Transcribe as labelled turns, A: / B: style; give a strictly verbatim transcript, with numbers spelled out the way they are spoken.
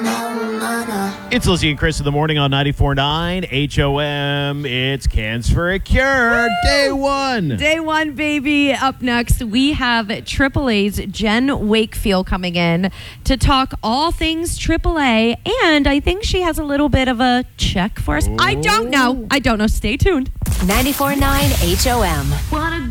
A: It's Lizzie and Chris in the morning on ninety-four point nine H O M. It's Cans for a Cure,
B: Woo!
A: day one.
B: Day one, baby. Up next, we have Triple A's Jen Wakefield coming in to talk all things Triple A, and I think she has a little bit of a check for us. I don't know. I don't know. Stay tuned.
C: ninety-four point nine H O M.